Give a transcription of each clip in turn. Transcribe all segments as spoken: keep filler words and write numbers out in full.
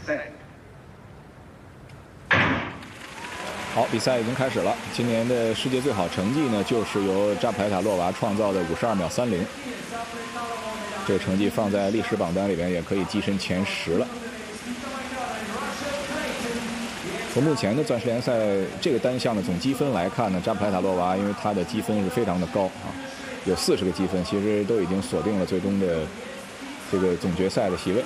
好，比赛已经开始了。今年的世界最好成绩呢，就是由扎普莱塔洛娃创造的五十二秒三零。这个成绩放在历史榜单里边也可以跻身前十了。从目前的钻石联赛这个单项的总积分来看呢，扎普莱塔洛娃因为他的积分是非常的高啊，有四十个积分，其实都已经锁定了最终的这个总决赛的席位。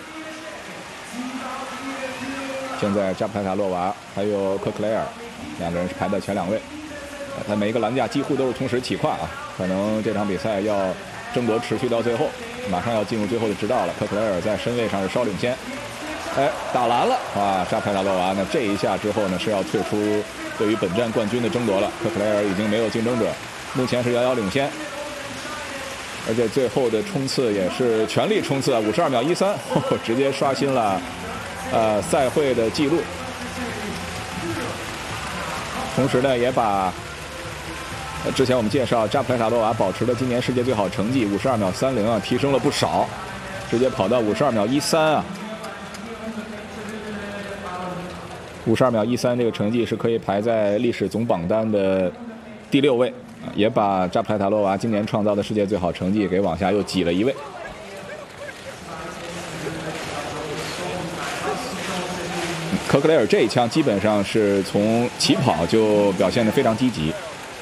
现在扎普莱塔洛娃还有科克雷尔两个人是排在前两位，他每一个栏架几乎都是同时起跨啊，可能这场比赛要争夺持续到最后，马上要进入最后的直道了。科克雷尔在身位上是稍领先，哎，打蓝了啊！扎普莱塔洛娃呢这一下之后呢是要退出对于本站冠军的争夺了，科克雷尔已经没有竞争者，目前是遥遥领先，而且最后的冲刺也是全力冲刺啊，五十二秒一三，直接刷新了呃赛会的记录。同时呢，也把之前我们介绍扎普莱塔洛娃保持的今年世界最好成绩五十二秒三零啊，提升了不少，直接跑到五十二秒一三啊。五十二秒一三这个成绩是可以排在历史总榜单的第六位，也把扎普莱塔洛娃今年创造的世界最好成绩给往下又挤了一位。科克雷尔这一枪基本上是从起跑就表现得非常积极。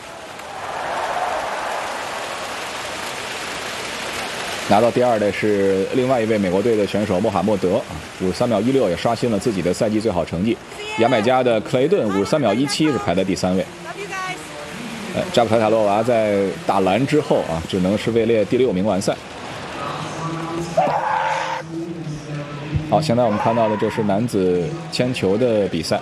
拿到第二的是另外一位美国队的选手穆罕默德，五十三秒一六也刷新了自己的赛季最好成绩。牙买加的克雷顿五十三秒一七是排在第三位。呃，扎普莱塔洛娃在打蓝之后啊，只能是位列第六名完赛。好，现在我们看到的这是男子铅球的比赛。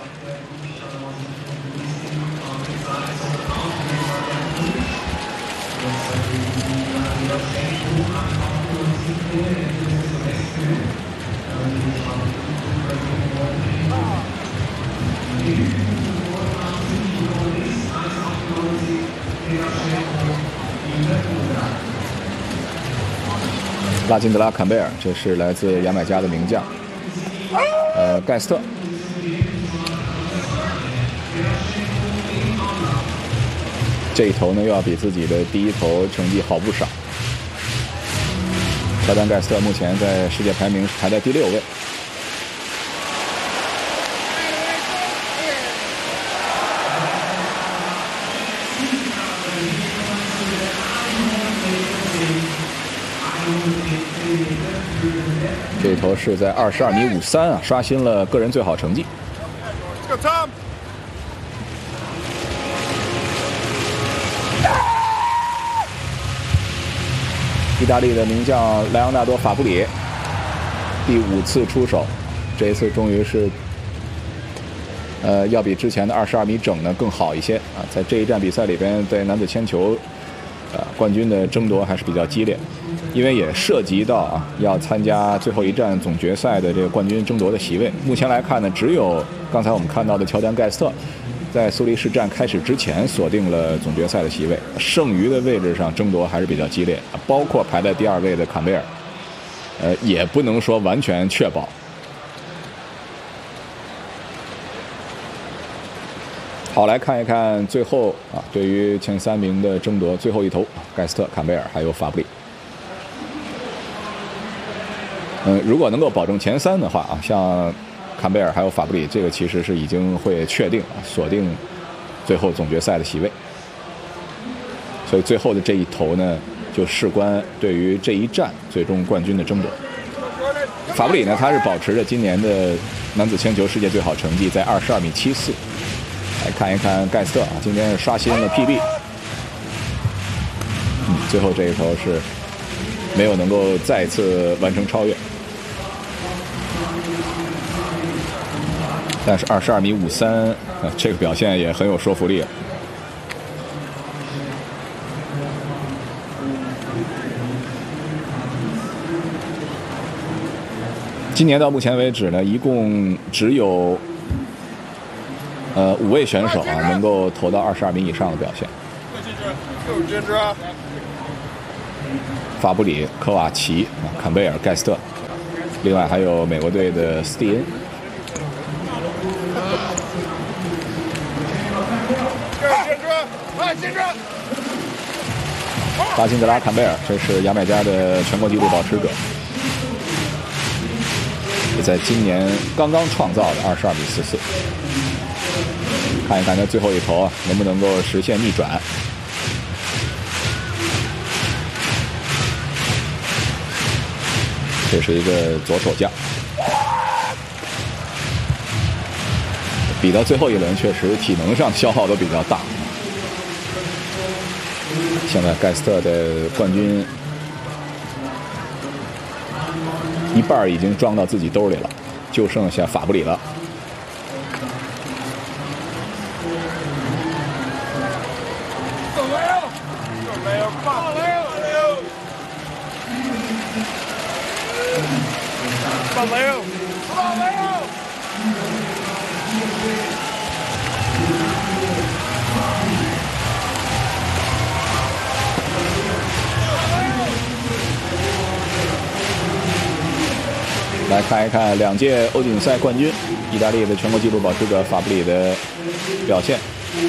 拉金德拉坎贝尔，这是来自牙买加的名将。呃，盖斯特。这一头呢，又要比自己的第一头成绩好不少。乔丹·盖斯特目前在世界排名排在第六位。这一头是在二十二米五三啊，刷新了个人最好成绩。意大利的名将莱昂纳多·法布里第五次出手，这一次终于是呃要比之前的二十二米整呢更好一些啊。在这一站比赛里边，在男子铅球呃冠军的争夺还是比较激烈，因为也涉及到啊要参加最后一站总决赛的这个冠军争夺的席位。目前来看呢，只有刚才我们看到的乔丹·盖斯特在苏黎世站开始之前锁定了总决赛的席位，剩余的位置上争夺还是比较激烈，包括排在第二位的坎贝尔，呃，也不能说完全确保。好，来看一看最后啊，对于前三名的争夺，最后一头，盖斯特、坎贝尔还有法布里。嗯，如果能够保证前三的话啊，像坎贝尔还有法布里，这个其实是已经会确定啊，锁定最后总决赛的席位。所以最后的这一头呢，就事关对于这一站最终冠军的争夺。法布里呢，他是保持着今年的男子铅球世界最好成绩，在二十二米七四。来看一看盖斯特啊，今天是刷新了 P B。嗯，最后这一头是没有能够再次完成超越。但是二十二米五三，呃，这个表现也很有说服力。今年到目前为止呢，一共只有呃五位选手啊能够投到二十二米以上的表现。法布里、科瓦奇、坎贝尔、盖斯特，另外还有美国队的斯蒂恩。 巴辛德拉·坎贝尔，这是牙买加的全国纪录保持者，也在今年刚刚创造的二十二米四四。看一看他最后一投啊，能不能够实现逆转？这是一个左手将，比到最后一轮，确实体能上消耗都比较大。现在盖斯特的冠军一半已经装到自己兜里了，就剩下法布里了。来看一看两届欧锦赛冠军意大利的全国纪录保持者法布里的表现。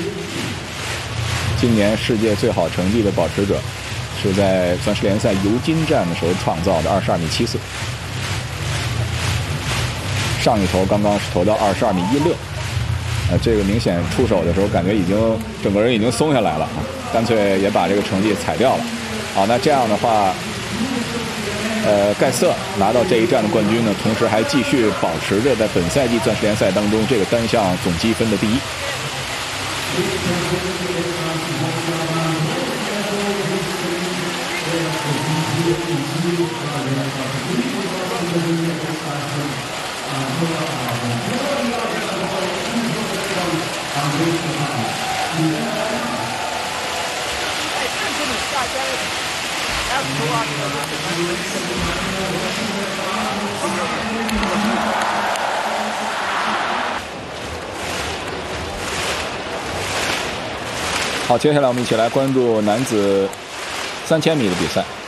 今年世界最好成绩的保持者是在钻石联赛尤金站的时候创造的二十二米七四。上一投刚刚是投到二十二米一六，呃，这个明显出手的时候感觉已经整个人已经松下来了，干脆也把这个成绩踩掉了。好，那这样的话，呃，盖斯特拿到这一站的冠军呢，同时还继续保持着在本赛季钻石联赛当中这个单项总积分的第一。好，接下来我们一起来关注男子三千米的比赛。